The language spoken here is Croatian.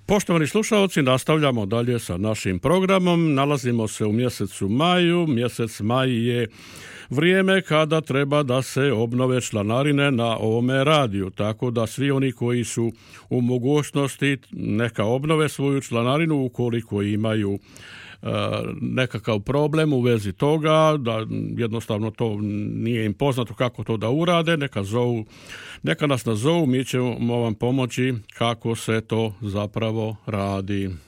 Poštovani slušalci, nastavljamo dalje sa našim programom. Nalazimo se u mjesecu maju. Mjesec maj je vrijeme kada treba da se obnove članarine na ovome radiju, tako da svi oni koji su u mogućnosti neka obnove svoju članarinu ukoliko imaju nekakav problem u vezi toga, da jednostavno to nije im poznato kako to da urade, neka nas nazovu, mi ćemo vam pomoći kako se to zapravo radi.